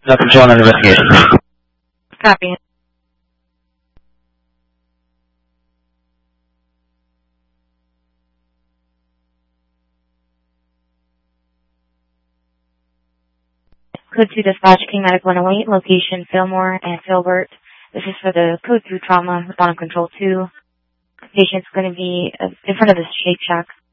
No control on investigation. Copy. Code 2 Dispatch, King Medic 108, location Fillmore and Filbert. This is for the Code 2 trauma with bottom control 2. Patient's going to be in front of the Shake Shack.